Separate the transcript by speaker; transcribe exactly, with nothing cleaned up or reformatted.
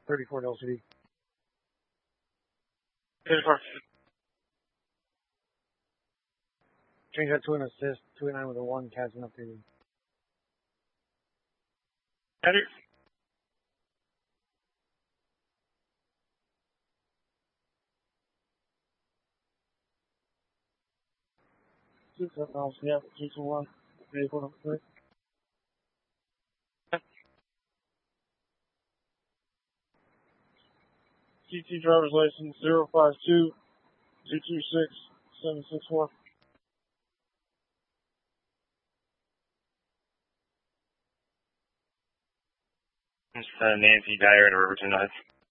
Speaker 1: thirty-four L C D.
Speaker 2: thirty-four.
Speaker 1: Change that to an assist. two eighty-nine with a one. Catching updated.
Speaker 2: Ready?
Speaker 1: Two seven L C F. Two two one. Vehicle number three. C T driver's license zero five two two two six seven six one.
Speaker 2: It's uh, Nancy Dyer at Riverton Knife.